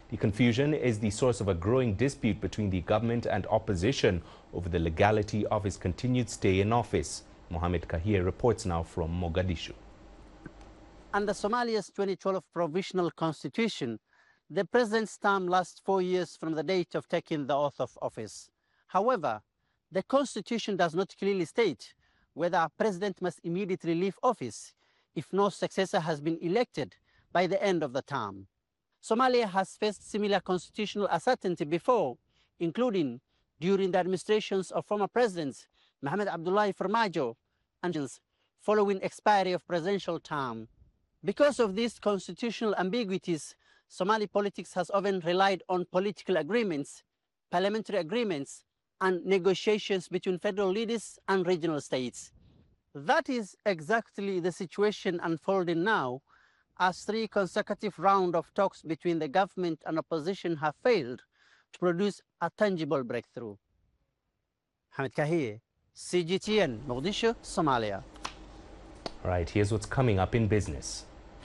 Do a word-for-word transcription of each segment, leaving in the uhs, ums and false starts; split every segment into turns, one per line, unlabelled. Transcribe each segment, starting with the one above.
The confusion is the source of a growing dispute between the government and opposition over the legality of his continued stay in office. Mohamed Kahir reports now from Mogadishu.
Under Somalia's twenty twelve provisional constitution, the president's term lasts four years from the date of taking the oath of office. However, the constitution does not clearly state whether a president must immediately leave office if no successor has been elected by the end of the term. Somalia has faced similar constitutional uncertainty before, including during the administrations of former presidents Mohamed Abdullahi Farmajo and following expiry of presidential term. Because of these constitutional ambiguities, Somali politics has often relied on political agreements, parliamentary agreements, and negotiations between federal leaders and regional states. That is exactly the situation unfolding now, as three consecutive rounds of talks between the government and opposition have failed to produce a tangible breakthrough. Mohamed Kahir, C G T N, Mogadishu, Somalia.
All right, here's what's coming up in business.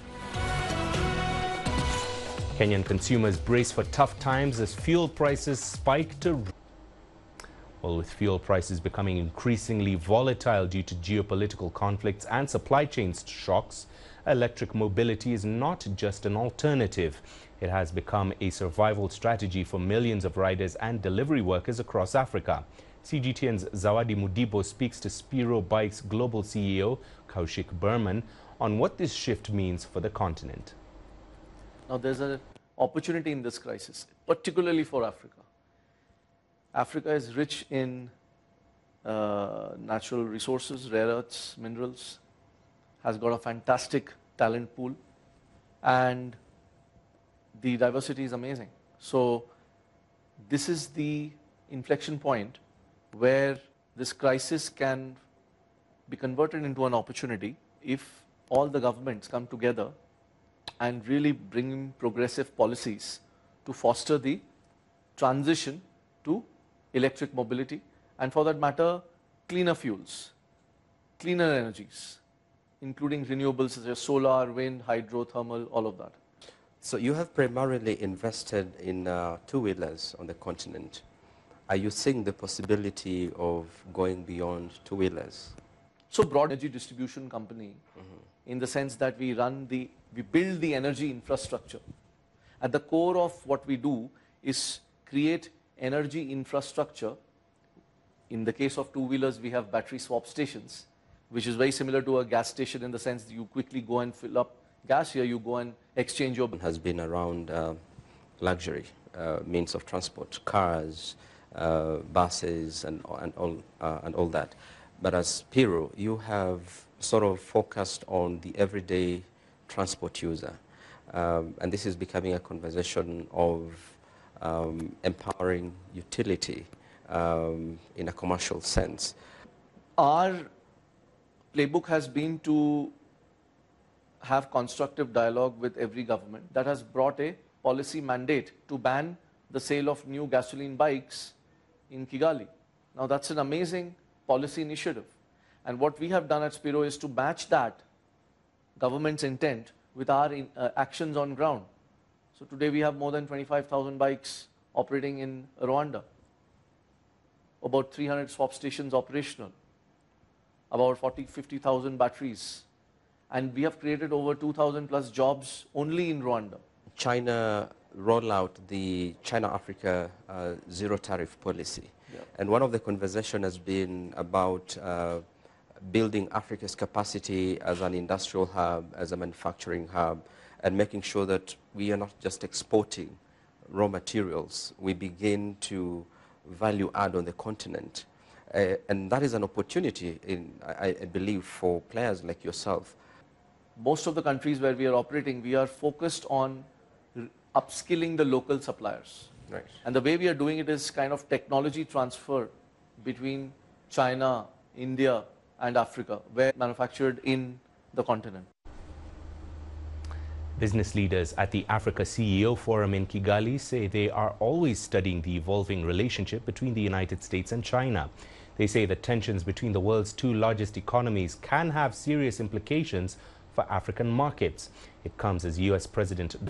Kenyan consumers brace for tough times as fuel prices spike to... Well, with fuel prices becoming increasingly volatile due to geopolitical conflicts and supply chain shocks, electric mobility is not just an alternative. It has become a survival strategy for millions of riders and delivery workers across Africa. C G T N's Zawadi Mudibo speaks to Spiro Bike's global C E O, Kaushik Berman, on what this shift means for the continent.
Now, there's an opportunity in this crisis, particularly for Africa. Africa is rich in uh, natural resources, rare earths, minerals, has got a fantastic talent pool, and the diversity is amazing. So this is the inflection point where this crisis can be converted into an opportunity if all the governments come together and really bring in progressive policies to foster the transition to electric mobility, and for that matter, cleaner fuels, cleaner energies, including renewables such as solar, wind, hydro, thermal, all of that.
So you have primarily invested in uh, two-wheelers on the continent. Are you seeing the possibility of going beyond two-wheelers?
So broad energy distribution company, mm-hmm. in the sense that we run the, we build the energy infrastructure. At the core of what we do is create energy infrastructure. In the case of two-wheelers, we have battery swap stations, which is very similar to a gas station in the sense that you quickly go and fill up gas. Here you go and exchange your...
has been around uh, luxury uh, means of transport, cars, uh, buses, and, and, all, uh, and all that. But as Spiro, you have sort of focused on the everyday transport user. Um, and this is becoming a conversation of um, empowering utility um, in a commercial sense.
Our playbook has been to have constructive dialogue with every government. That has brought a policy mandate to ban the sale of new gasoline bikes in Kigali. Now that's an amazing policy initiative. And what we have done at Spiro is to match that government's intent with our in, uh, actions on ground. So today we have more than twenty-five thousand bikes operating in Rwanda, about three hundred swap stations operational, about forty, fifty thousand batteries, and we have created over two thousand plus jobs only in Rwanda.
China roll out the China-Africa uh, zero tariff policy. Yeah. And one of the conversation has been about uh, building Africa's capacity as an industrial hub, as a manufacturing hub, and making sure that we are not just exporting raw materials. We begin to value add on the continent. Uh, and that is an opportunity, in, I, I believe, for players like yourself.
Most of the countries where we are operating, we are focused on upskilling the local suppliers.
Right.
And the way we are doing it is kind of technology transfer between China, India, and Africa, where manufactured in the continent.
Business leaders at the Africa C E O Forum in Kigali say they are always studying the evolving relationship between the United States and China. They say the tensions between the world's two largest economies can have serious implications for African markets. It comes as U S President